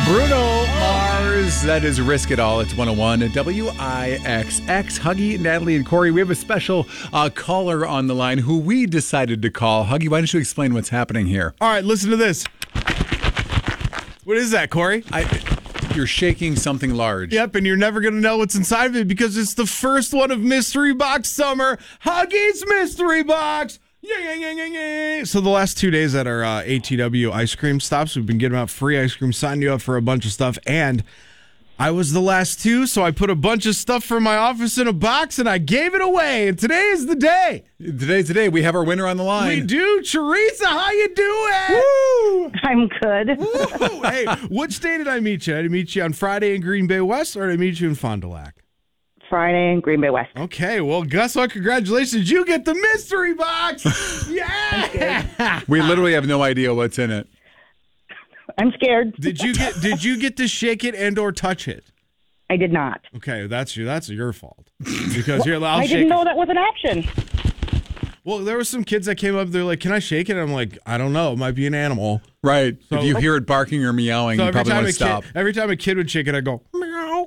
Bruno Mars, that is Risk It All. It's 101 WIXX. Huggy, Natalie, and Corey, we have a special caller on the line who we decided to call. Huggy, why don't you explain what's happening here? All right, listen to this. What is that, Corey? You're shaking something large. Yep, and you're never going to know what's inside of it because it's the first one of Mystery Box Summer. Huggy's Mystery Box. Yeah. So the last 2 days at our ATW ice cream stops, we've been giving out free ice cream, signing you up for a bunch of stuff, and I was the last two, so I put a bunch of stuff from my office in a box, and I gave it away, and today is the day. Today's the day. We have our winner on the line. We do. Teresa, how you doing? Woo! I'm good. Woo! Hey, which day did I meet you? Did I meet you on Friday in Green Bay West, or did I meet you in Fond du Lac? Friday in Green Bay West. Okay, well, guess what? Congratulations. You get the mystery box. Yeah. We literally have no idea what's in it. I'm scared. Did you get to shake it and or touch it? I did not. Okay, that's your fault. Because I didn't know that was an option. Well, there were some kids that came up, they're like, "Can I shake it?" And I'm like, "I don't know. It might be an animal." Right. So, if you hear it barking or meowing, you probably want to stop. Every time a kid would shake it, I'd go, meow.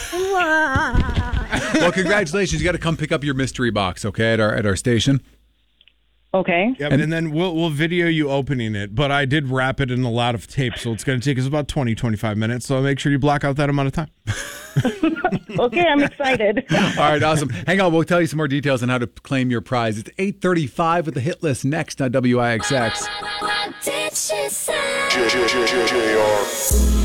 Well, congratulations. You got to come pick up your mystery box, okay, at our station. Okay. Yep, and then we'll video you opening it, but I did wrap it in a lot of tape, so it's going to take us about 20-25 minutes, so make sure you block out that amount of time. Okay, I'm excited. All right, awesome. Hang on, we'll tell you some more details on how to claim your prize. It's 8:35 with the hit list next on WIXX. What did she say?